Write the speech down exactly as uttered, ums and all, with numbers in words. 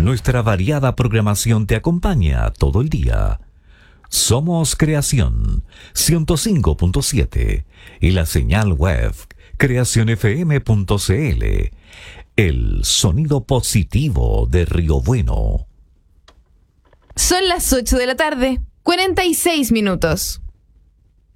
Nuestra variada programación te acompaña todo el día. Somos Creación ciento cinco punto siete y la señal web creación f m punto c l. El sonido positivo de Río Bueno. Son las ocho de la tarde, cuarenta y seis minutos.